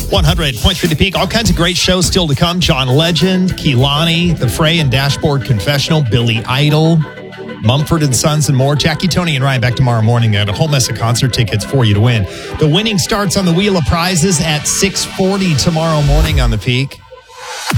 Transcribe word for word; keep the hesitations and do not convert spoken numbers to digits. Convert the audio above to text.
one hundred point three The Peak. All kinds of great shows still to come. John Legend, Kehlani, The Fray and Dashboard Confessional, Billy Idol, Mumford and Sons, and more. Jackie, Tony, and Ryan back tomorrow morning. Got a whole mess of concert tickets for you to win. The winning starts on the Wheel of Prizes at six forty tomorrow morning on The Peak.